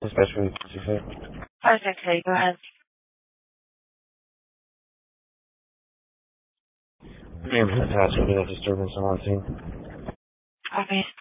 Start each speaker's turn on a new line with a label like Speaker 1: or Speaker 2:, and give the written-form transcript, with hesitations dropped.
Speaker 1: Especially, what you say?
Speaker 2: Oh, it's okay. Go ahead.
Speaker 1: Name attached to that disturbance on one team.
Speaker 2: Okay.